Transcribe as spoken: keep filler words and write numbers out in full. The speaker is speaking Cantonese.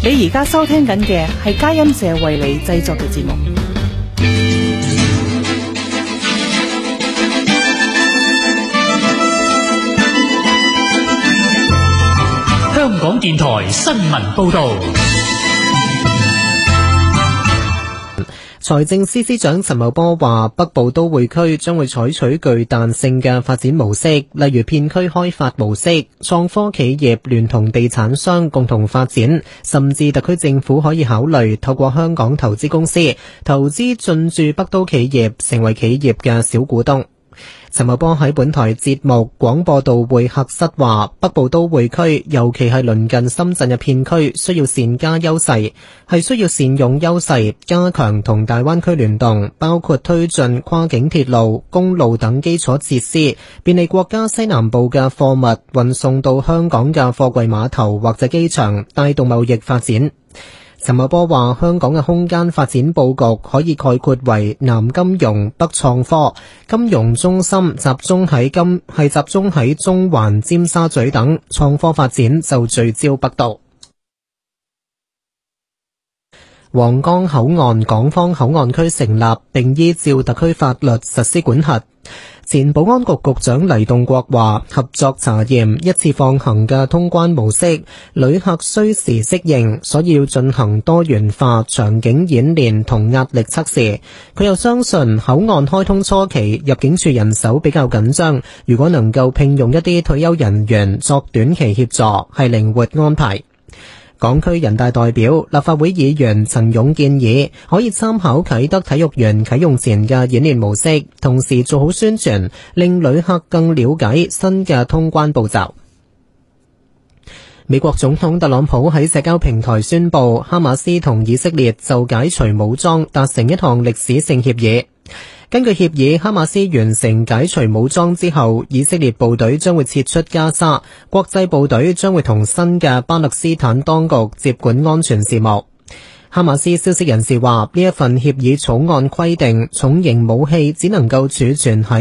你而家收聽緊嘅係佳音社為你製作嘅節目。 香港電台新聞報道。 財政司司長陳茂波話，北部都會區將會採取具彈性嘅發展模式，例如片區開發模式，創科企業聯同地產商共同發展，甚至特區政府可以考慮透過香港投資公司投資進駐北都企業，成為企業嘅小股東。陳茂波喺本台節目廣播道會客室話，北部都會區尤其係鄰近深圳嘅片區，需要善加優勢，係需要善用優勢，加強同大灣區聯動，包括推進跨境鐵路、公路等基礎設施，便利國家西南部嘅貨物運送到香港嘅貨櫃碼頭或者機場，帶動貿易發展。陳茂波話，香港嘅空間發展佈局可以概括為南金融、北創科，金融中心集中喺金係集中喺中環、尖沙咀等，創科發展就聚焦北都。皇崗口岸港方口岸區成立，並依照特區法律實施管轄。前保安局局長黎棟國話，合作查驗一次放行嘅通關模式，旅客需時適應，所以要進行多元化場景演練同壓力測試。佢又相信口岸開通初期入境處人手比較緊張，如果能夠聘用一啲退休人員作短期協助，係靈活安排。港區人大代表、立法會議員陳勇建議可以參考啟德體育園啟用前嘅演練模式，同時做好宣傳，令旅客更了解新嘅通關步驟。美國總統特朗普喺社交平台宣布，哈馬斯同以色列就解除武裝達成一項歷史性協議。根據協議，哈馬斯完成解除武裝之後，以色列部隊將會撤出加沙，國際部隊將會同新嘅巴勒斯坦當局接管安全事務。哈馬斯消息人士話，呢一份協議草案規定，重型武器只能夠儲存喺